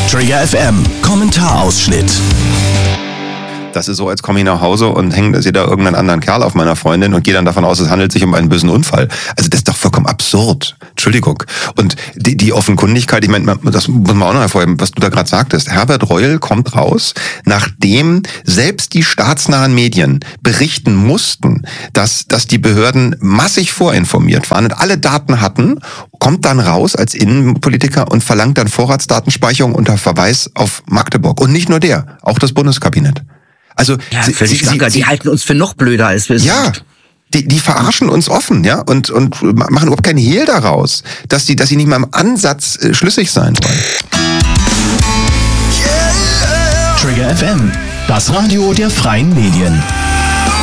Trigger FM Kommentarausschnitt. Das ist so, als komme ich nach Hause und sehe da irgendeinen anderen Kerl auf meiner Freundin und gehe dann davon aus, es handelt sich um einen bösen Unfall. Also das ist doch vollkommen absurd. Entschuldigung. Und die Offenkundigkeit, ich meine, das muss man auch noch hervorheben, was du da gerade sagtest. Herbert Reul kommt raus, nachdem selbst die staatsnahen Medien berichten mussten, dass die Behörden massig vorinformiert waren und alle Daten hatten, kommt dann raus als Innenpolitiker und verlangt dann Vorratsdatenspeicherung unter Verweis auf Magdeburg. Und nicht nur der, auch das Bundeskabinett. Also ja, völlig gaga. Die halten uns für noch blöder, als wir sind. Ja, die verarschen uns offen, ja, und machen überhaupt keinen Hehl daraus, dass sie nicht mal im Ansatz schlüssig sein wollen. Trigger FM, das Radio der freien Medien.